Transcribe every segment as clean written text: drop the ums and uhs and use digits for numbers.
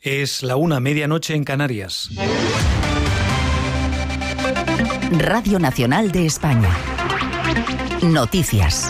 Es la 1:00 en Canarias. Radio Nacional de España. Noticias.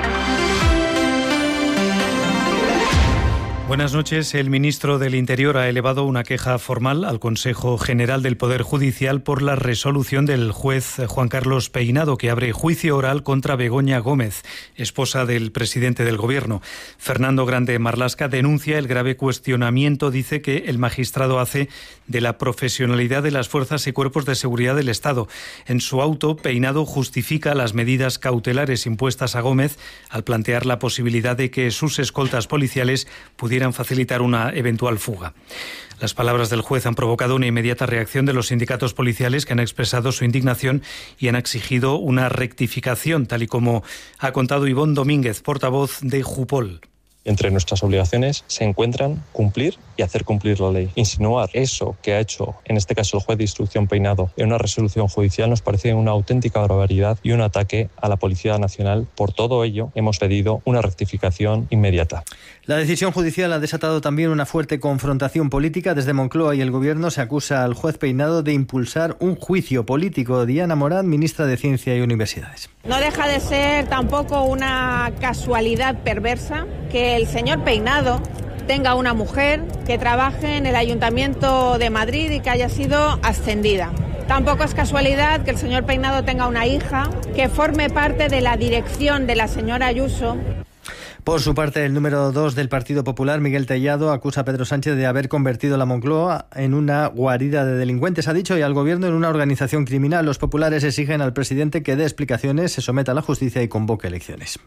Buenas noches. El ministro del Interior ha elevado una queja formal al Consejo General del Poder Judicial por la resolución del juez Juan Carlos Peinado, que abre juicio oral contra Begoña Gómez, esposa del presidente del Gobierno. Fernando Grande Marlaska denuncia el grave cuestionamiento, dice, que el magistrado hace de la profesionalidad de las fuerzas y cuerpos de seguridad del Estado. En su auto, Peinado justifica las medidas cautelares impuestas a Gómez al plantear la posibilidad de que sus escoltas policiales pudieran facilitar una eventual fuga. Las palabras del juez han provocado una inmediata reacción de los sindicatos policiales, que han expresado su indignación y han exigido una rectificación, tal y como ha contado Ivonne Domínguez, portavoz de Jupol. Entre nuestras obligaciones se encuentran cumplir y hacer cumplir la ley. Insinuar eso que ha hecho, en este caso el juez de instrucción Peinado, en una resolución judicial nos parece una auténtica barbaridad y un ataque a la Policía Nacional. Por todo ello, hemos pedido una rectificación inmediata. La decisión judicial ha desatado también una fuerte confrontación política. Desde Moncloa y el Gobierno se acusa al juez Peinado de impulsar un juicio político. Diana Morán, ministra de Ciencia y Universidades. No deja de ser tampoco una casualidad perversa que el señor Peinado tenga una mujer que trabaje en el Ayuntamiento de Madrid y que haya sido ascendida. Tampoco es casualidad que el señor Peinado tenga una hija que forme parte de la dirección de la señora Ayuso. Por su parte, el número 2 del Partido Popular, Miguel Tellado, acusa a Pedro Sánchez de haber convertido la Moncloa en una guarida de delincuentes, ha dicho, y al Gobierno en una organización criminal. Los populares exigen al presidente que dé explicaciones, se someta a la justicia y convoque elecciones.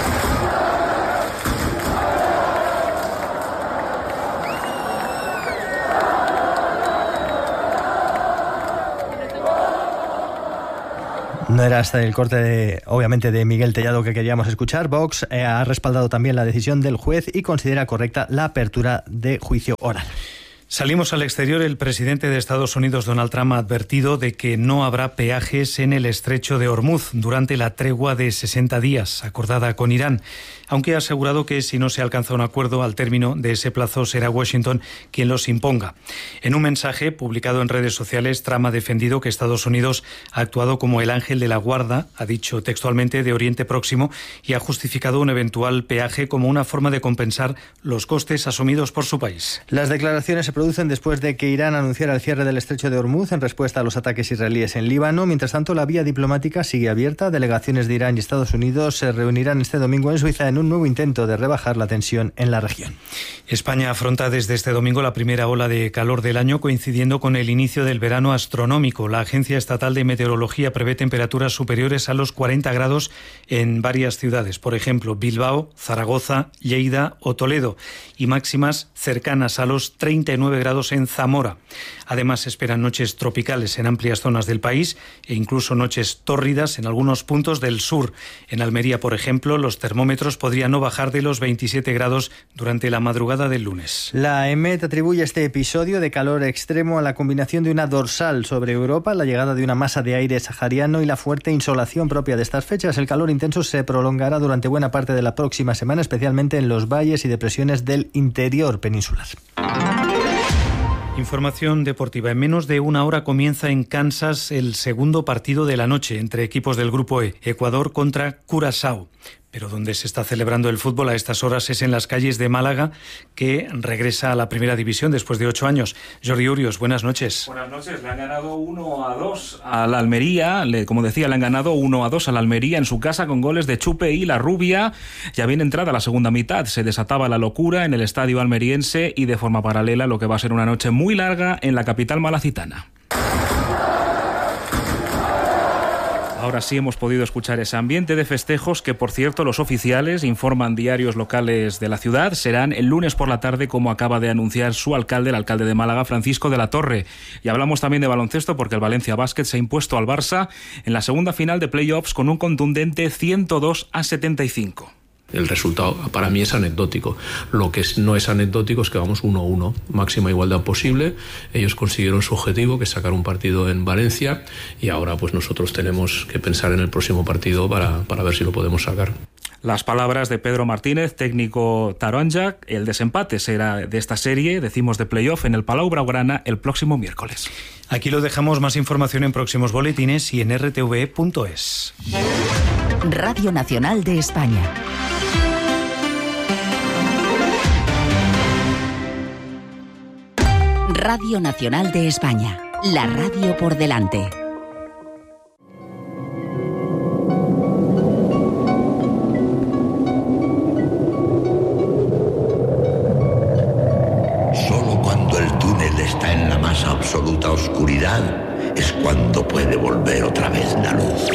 No era hasta el corte, obviamente, de Miguel Tellado que queríamos escuchar. Vox ha respaldado también la decisión del juez y considera correcta la apertura de juicio oral. Salimos al exterior. El presidente de Estados Unidos, Donald Trump, ha advertido de que no habrá peajes en el estrecho de Hormuz durante la tregua de 60 días acordada con Irán, aunque ha asegurado que si no se alcanza un acuerdo al término de ese plazo será Washington quien los imponga. En un mensaje publicado en redes sociales, Trump ha defendido que Estados Unidos ha actuado como el ángel de la guarda, ha dicho textualmente, de Oriente Próximo, y ha justificado un eventual peaje como una forma de compensar los costes asumidos por su país. Las declaraciones se producen después de que Irán anunciara el cierre del estrecho de Hormuz en respuesta a los ataques israelíes en Líbano. Mientras tanto, la vía diplomática sigue abierta. Delegaciones de Irán y Estados Unidos se reunirán este domingo en Suiza en un nuevo intento de rebajar la tensión en la región. España afronta desde este domingo la primera ola de calor del año, coincidiendo con el inicio del verano astronómico. La Agencia Estatal de Meteorología prevé temperaturas superiores a los 40 grados en varias ciudades, por ejemplo, Bilbao, Zaragoza, Lleida o Toledo, y máximas cercanas a los 39 grados en Zamora. Además, se esperan noches tropicales en amplias zonas del país e incluso noches tórridas en algunos puntos del sur. En Almería, por ejemplo, los termómetros podrían no bajar de los 27 grados durante la madrugada del lunes. La EMET atribuye este episodio de calor extremo a la combinación de una dorsal sobre Europa, la llegada de una masa de aire sahariano y la fuerte insolación propia de estas fechas. El calor intenso se prolongará durante buena parte de la próxima semana, especialmente en los valles y depresiones del interior peninsular. Información deportiva. En menos de una hora comienza en Kansas el segundo partido de la noche entre equipos del Grupo E, Ecuador contra Curazao. Pero donde se está celebrando el fútbol a estas horas es en las calles de Málaga, que regresa a la primera división después de 8 años. Jordi Urios, buenas noches. Buenas noches. Le han ganado 1-2 a la Almería. Como decía, le han ganado 1-2 a la Almería en su casa con goles de Chupe y La Rubia. Ya bien entrada la segunda mitad, se desataba la locura en el estadio almeriense y de forma paralela lo que va a ser una noche muy larga en la capital malacitana. Ahora sí hemos podido escuchar ese ambiente de festejos que, por cierto, los oficiales, informan diarios locales de la ciudad, serán el lunes por la tarde, como acaba de anunciar su alcalde, el alcalde de Málaga, Francisco de la Torre. Y hablamos también de baloncesto porque el Valencia Basket se ha impuesto al Barça en la segunda final de playoffs con un contundente 102-75. El resultado para mí es anecdótico. Lo que no es anecdótico es que vamos 1-1, máxima igualdad posible. Ellos consiguieron su objetivo, que es sacar un partido en Valencia, y ahora pues nosotros tenemos que pensar en el próximo partido para ver si lo podemos sacar. Las palabras de Pedro Martínez, técnico taronja. El desempate será de esta serie, decimos de playoff, en el Palau Blaugrana el próximo miércoles. Aquí lo dejamos, más información en próximos boletines y en rtve.es. Radio Nacional de España. Radio Nacional de España. La radio por delante. Solo cuando el túnel está en la más absoluta oscuridad es cuando puede volver otra vez la luz.